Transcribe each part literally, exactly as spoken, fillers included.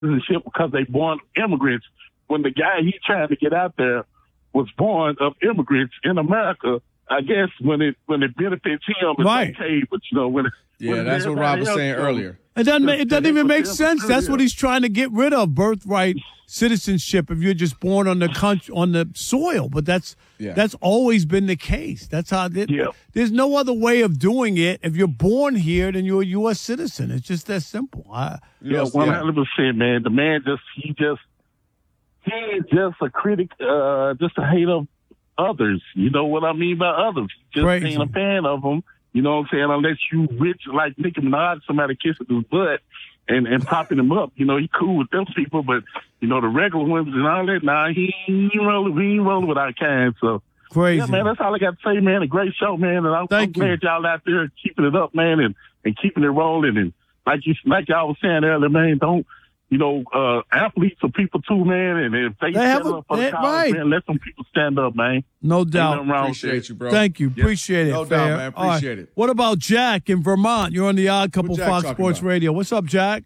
citizenship because they born immigrants. When the guy he trying to get out there was born of immigrants in America, I guess when it when it benefits him, it's right. okay. But you know when it, yeah, when that's what Rob was saying goes, earlier. It doesn't. It doesn't even make sense. That's what he's trying to get rid of: birthright citizenship. If you're just born on the country, on the soil, but that's yeah. that's always been the case. That's how. It, yeah. There's no other way of doing it. If you're born here, then you're a U S citizen. It's just that simple. I, yeah, one hundred percent, man. The man just he just he's just a critic, uh, just a hater of others. You know what I mean by others? Just Crazy. ain't a fan of them. You know what I'm saying? Unless you rich like Nicki Minaj, somebody kissing his butt and, and popping him up. You know, he cool with them people, but, you know, the regular ones and all that, nah, he ain't rolling, he ain't rolling with our kind. So, Crazy. yeah, man, that's all I got to say, man. A great show, man. And I'm, I'm glad y'all out there keeping it up, man, and, and keeping it rolling. And like you, like y'all was saying earlier, man, don't, you know, uh, athletes are people too, man. And if they, they stand have up for the a, cause, right. man, let some people stand up, man. No doubt. Appreciate you, bro. Thank you. Yep. Appreciate it. No Fair. doubt, man. Appreciate right. it. What about Jack in Vermont? You're on the Odd Couple Fox Sports about? Radio. What's up, Jack?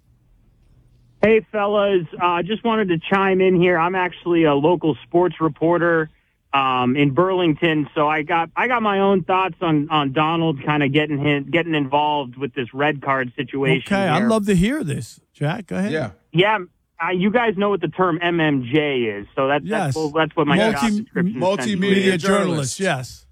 Hey, fellas. I uh, just wanted to chime in here. I'm actually a local sports reporter um, in Burlington, so I got I got my own thoughts on, on Donald kind of getting him, getting involved with this red card situation. Okay, here. I'd love to hear this. Jack, go ahead. Yeah. Yeah. Uh, you guys know what the term M M J is, so that's yes. that's, well, that's what my Multi, job description is. Multimedia journalist, yes.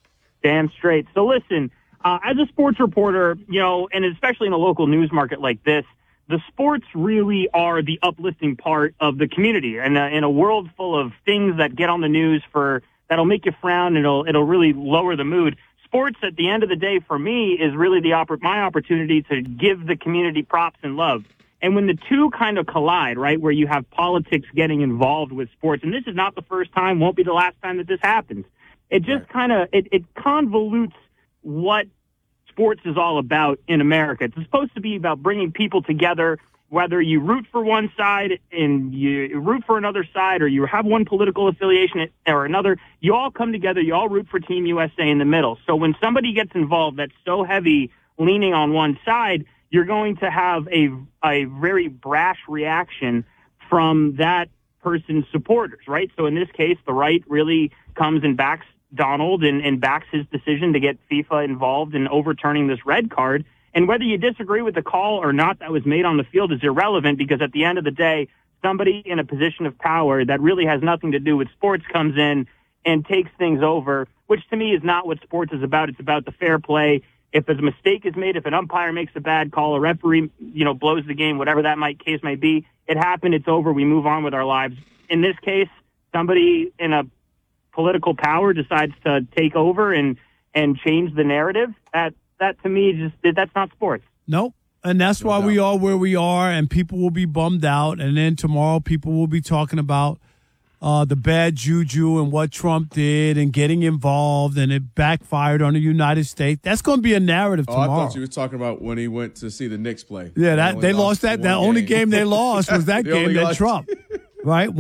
Damn straight. So listen, uh, as a sports reporter, you know, and especially in a local news market like this, the sports really are the uplifting part of the community. And uh, in a world full of things that get on the news for that'll make you frown, and it'll it'll really lower the mood. Sports, at the end of the day, for me, is really the oppor- my opportunity to give the community props and love. And when the two kind of collide, right, where you have politics getting involved with sports, and this is not the first time, won't be the last time that this happens. It just right. kind of, it, it convolutes what sports is all about in America. It's supposed to be about bringing people together, whether you root for one side and you root for another side, or you have one political affiliation or another. You all come together, you all root for Team U S A in the middle. So when somebody gets involved that's so heavy leaning on one side, you're going to have a a very brash reaction from that person's supporters, right? So in this case, the right really comes and backs Donald and, and backs his decision to get FIFA involved in overturning this red card. And whether you disagree with the call or not that was made on the field is irrelevant, because at the end of the day, somebody in a position of power that really has nothing to do with sports comes in and takes things over, which to me is not what sports is about. It's about the fair play. If a mistake is made, if an umpire makes a bad call, a referee, you know, blows the game, whatever that might case may be, it happened, it's over, we move on with our lives. In this case, somebody in a political power decides to take over and, and change the narrative. That, that to me, just that's not sports. Nope. And that's no why doubt. we are where we are, and people will be bummed out. And then tomorrow people will be talking about Uh, the bad juju and what Trump did and getting involved, and it backfired on the United States. That's going to be a narrative oh, tomorrow. I thought you were talking about when he went to see the Knicks play. Yeah, that they, they lost that. The only game they lost was that they game that lost. Trump, right?